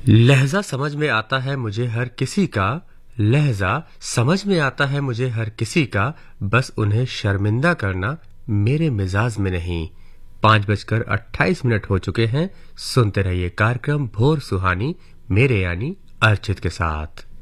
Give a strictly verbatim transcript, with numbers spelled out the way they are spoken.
लहजा समझ में आता है मुझे हर किसी का, लहजा समझ में आता है मुझे हर किसी का, बस उन्हें शर्मिंदा करना मेरे मिजाज में नहीं। पांच बजकर अट्ठाईस मिनट हो चुके हैं। सुनते रहिए कार्यक्रम भोर सुहानी मेरे यानी अर्चित के साथ।